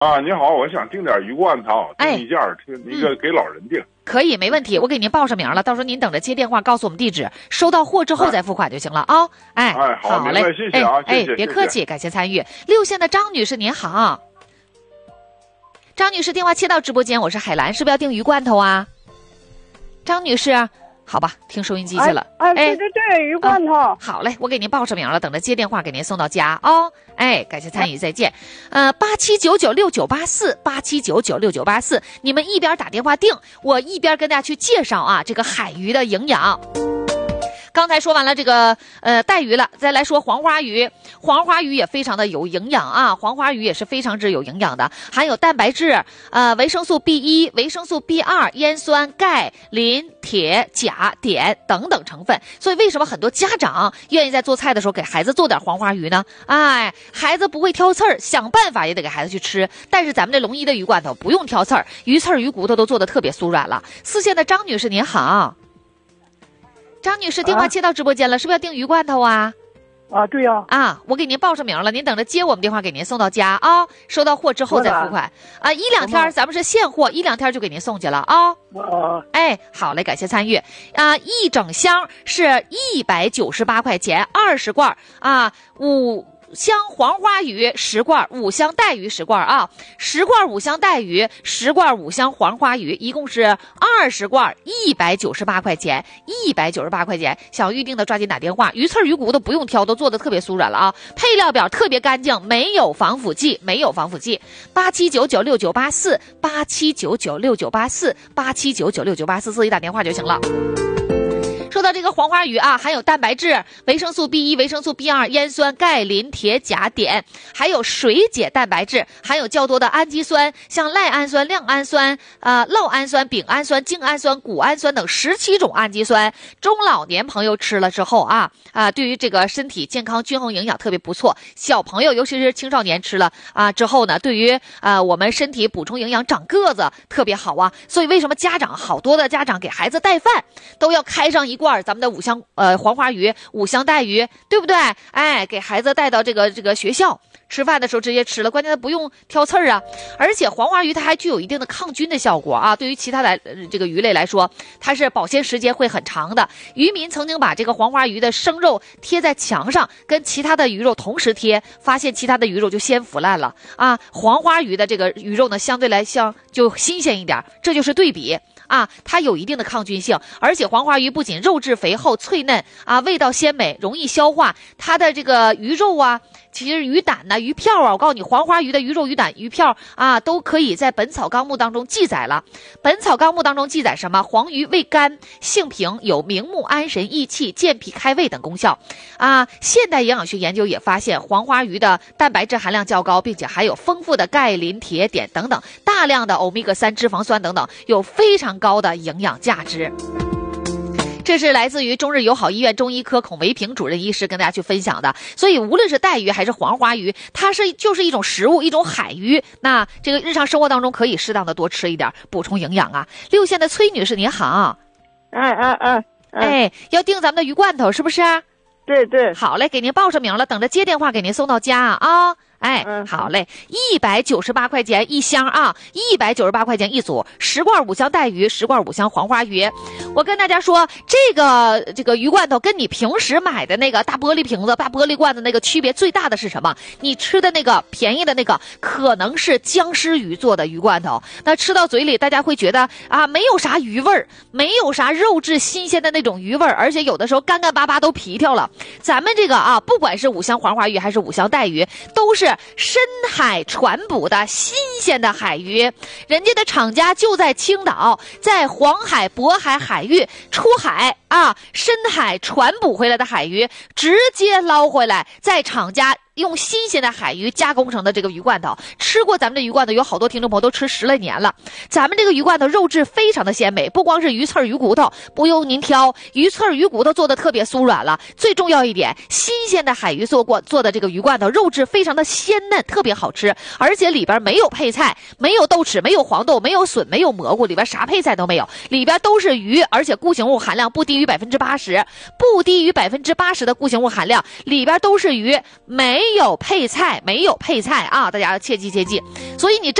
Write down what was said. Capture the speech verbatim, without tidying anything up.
啊，你好，我想订点鱼罐头， 哎订一件儿，那个给老人订。 可以，没问题，我给您报上名了，到时候您等着接电话告诉我们地址，收到货之后再付款就行了啊。哎， 哎，好， 好嘞， 谢谢啊， 哎， 谢谢， 哎，别客气，感谢参与。六线的张女士您好，张女士电话切到直播间，我是海兰，是不是要订鱼罐头啊？张女士。好吧，听收音机去了。 哎，对对对，鱼罐头、 啊。好嘞，我给您报上名了，等着接电话给您送到家哦。哎，感谢参与，再见。呃，八七九九六九八四，八七九九六九八四，你们一边打电话订，我一边跟大家去介绍啊这个海鱼的营养。刚才说完了这个呃带鱼了，再来说黄花鱼。黄花鱼也非常的有营养啊，黄花鱼也是非常之有营养的，含有蛋白质、呃维生素 B 一、维生素 B 二、烟酸、钙、磷、铁、钾、碘等等成分。所以为什么很多家长愿意在做菜的时候给孩子做点黄花鱼呢？哎，孩子不会挑刺儿，想办法也得给孩子去吃。但是咱们这龙一的鱼罐头不用挑刺儿，鱼刺儿、鱼骨头都做得特别酥软了。四线的张女士您好。张女士，电话接到直播间了，啊、是不是要订鱼罐头啊？ 啊，对呀、 啊。啊，我给您报上名了，您等着接我们电话给您送到家啊。收到货之后再付款啊，一两天咱们是现货，一两天就给您送去了啊。 啊， 哎，好嘞，感谢参与啊。一整箱是一百九十八块钱，二十罐啊，五。香黄花鱼十罐，五香带鱼十罐啊，十罐五香带鱼，十罐五香黄花鱼，一共是二十罐，一百九十八块钱，一百九十八块钱。想预定的抓紧打电话，鱼刺鱼骨都不用挑，都做的特别酥软了啊。配料表特别干净，没有防腐剂，没有防腐剂。八七九九六九八四，八七九九六九八四，八七九九六九八四，自己打电话就行了。说到这个黄花鱼啊，含有蛋白质、维生素 B 一、维生素 B 二、烟酸、钙、磷、铁、钾、碘，还有水解蛋白质，含有较多的氨基酸，像赖氨酸、亮氨酸、呃酪氨酸、丙氨酸、精氨酸、谷氨酸等十七种氨基酸。中老年朋友吃了之后啊啊、呃，对于这个身体健康、均衡营养特别不错。小朋友，尤其是青少年吃了啊、呃、之后呢，对于啊、呃、我们身体补充营养、长个子特别好啊。所以为什么家长好多的家长给孩子带饭都要开上一罐咱们的五香呃黄花鱼、五香带鱼，对不对？哎，给孩子带到这个这个学校吃饭的时候直接吃了，关键它不用挑刺儿啊。而且黄花鱼它还具有一定的抗菌的效果啊，对于其他的、呃、这个鱼类来说，它是保鲜时间会很长的。渔民曾经把这个黄花鱼的生肉贴在墙上，跟其他的鱼肉同时贴，发现其他的鱼肉就先腐烂了啊。黄花鱼的这个鱼肉呢，相对来讲就新鲜一点，这就是对比。啊，它有一定的抗菌性，而且黄花鱼不仅肉质肥厚脆嫩啊，味道鲜美，容易消化。它的这个鱼肉啊，其实鱼胆呢、鱼票啊，我告诉你，黄花鱼的鱼肉、鱼胆、鱼票啊，都可以在《本草纲目》当中记载了。《本草纲目》当中记载什么？黄鱼味甘，性平，有明目安神、益气、健脾开胃等功效啊。现代营养学研究也发现，黄花鱼的蛋白质含量较高，并且含有丰富的钙、磷、铁、碘等等，大量的欧米伽三脂肪酸等等，有非常高的营养价值。这是来自于中日友好医院中医科孔维平主任医师跟大家去分享的。所以无论是带鱼还是黄花鱼，它是就是一种食物，一种海鱼，那这个日常生活当中可以适当的多吃一点，补充营养啊。六线的崔女士您好。 哎哎哎哎，要订咱们的鱼罐头是不是？ 对对， 好嘞，给您报上名了，等着接电话给您送到家啊。啊哎， 嗯， 好嘞，一百九十八块钱一箱啊，一百九十八块钱一组，十罐五香带鱼，十罐五香黄花鱼。我跟大家说，这个这个鱼罐头跟你平时买的那个大玻璃瓶子、大玻璃罐子那个区别最大的是什么？你吃的那个便宜的那个可能是僵尸鱼做的鱼罐头，那吃到嘴里大家会觉得啊，没有啥鱼味儿，没有啥肉质新鲜的那种鱼味儿，而且有的时候干干巴巴都皮条了。咱们这个啊，不管是五香黄花鱼还是五香带鱼，都是深海传捕的新鲜的海鱼，人家的厂家就在青岛，在黄海、渤海海域出海啊，深海传捕回来的海鱼直接捞回来，在厂家用新鲜的海鱼加工成的这个鱼罐头。吃过咱们的鱼罐头有好多听众朋友都吃十来年了，咱们这个鱼罐头肉质非常的鲜美，不光是鱼刺鱼骨头不用您挑，鱼刺鱼骨头做的特别酥软了，最重要一点，新鲜的海鱼做过做的这个鱼罐头肉质非常的鲜嫩，特别好吃，而且里边没有配配菜，没有豆豉，没有黄豆，没有笋，没有蘑菇，里边啥配菜都没有，里边都是鱼，而且固形物含量不低于百分之八十，不低于百分之八十的固形物含量，里边都是鱼，没有配菜，没有配菜啊！大家切记切记。所以你这